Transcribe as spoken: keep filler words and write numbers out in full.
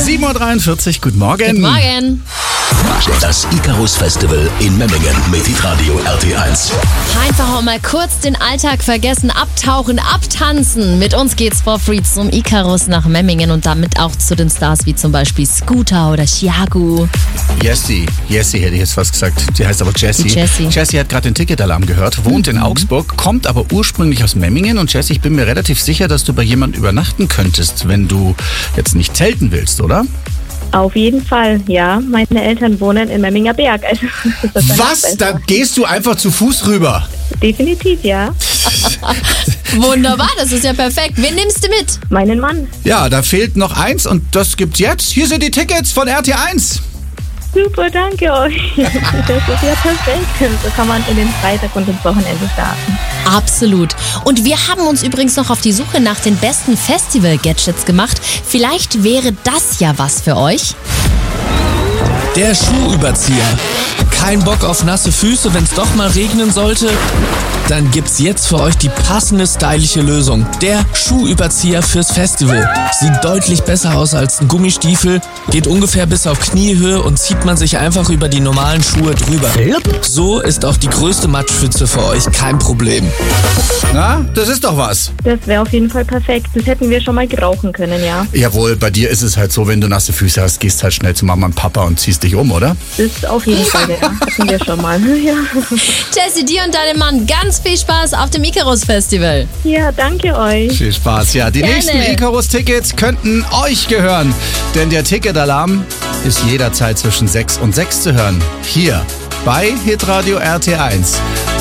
sieben Uhr dreiundvierzig, guten Morgen. Guten Morgen. Das Icarus Festival in Memmingen mit Hitradio R T eins. Einfach auch mal kurz den Alltag vergessen, abtauchen, abtanzen. Mit uns geht's for free zum Icarus nach Memmingen und damit auch zu den Stars wie zum Beispiel Scooter oder Chiago. Jessie, Jessie hätte ich jetzt fast gesagt. Sie heißt aber Jessie. Jessie. Jessie hat gerade den Ticketalarm gehört, wohnt in Augsburg, kommt aber ursprünglich aus Memmingen. Und Jessie, ich bin mir relativ sicher, dass du bei jemandem übernachten könntest, wenn du jetzt nicht zelten willst, oder? Auf jeden Fall, ja. Meine Eltern wohnen in Memminger Berg. Also, das ist Was? besser. Da gehst du einfach zu Fuß rüber? Definitiv, ja. Wunderbar, das ist ja perfekt. Wen nimmst du mit? Meinen Mann. Ja, da fehlt noch eins und das gibt's jetzt. Hier sind die Tickets von R T eins. Super, danke euch. Das ist ja perfekt. So kann man in den Freitag und ins Wochenende starten. Absolut. Und wir haben uns übrigens noch auf die Suche nach den besten Festival-Gadgets gemacht. Vielleicht wäre das ja was für euch. Der Schuhüberzieher. Kein Bock auf nasse Füße, wenn es doch mal regnen sollte? Dann gibt's jetzt für euch die passende stylische Lösung. Der Schuhüberzieher fürs Festival. Sieht deutlich besser aus als ein Gummistiefel, geht ungefähr bis auf Kniehöhe und zieht man sich einfach über die normalen Schuhe drüber. So ist auch die größte Matschpfütze für euch kein Problem. Na, das ist doch was. Das wäre auf jeden Fall perfekt. Das hätten wir schon mal gebrauchen können, ja. Jawohl, bei dir ist es halt so, wenn du nasse Füße hast, gehst halt schnell zu Mama und Papa und ziehst dich um, oder? Das auf jeden Fall, ja. Hatten wir schon mal. Ja, Jessie, dir und deinem Mann ganz viel Spaß auf dem Icarus Festival. ja danke euch. Viel Spaß, ja. Die Gerne. nächsten Icarus-Tickets könnten euch gehören, denn der Ticketalarm ist jederzeit zwischen sechs und sechs zu hören. Hier bei Hitradio R T eins.